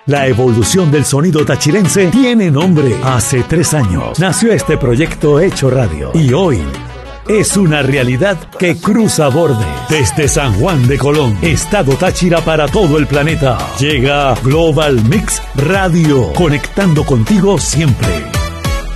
La evolución del sonido tachirense tiene nombre. Hace 3 años nació este proyecto Hecho Radio y hoy es una realidad que cruza bordes. Desde San Juan de Colón, Estado Táchira para todo el planeta, llega Global Mix Radio, conectando contigo siempre.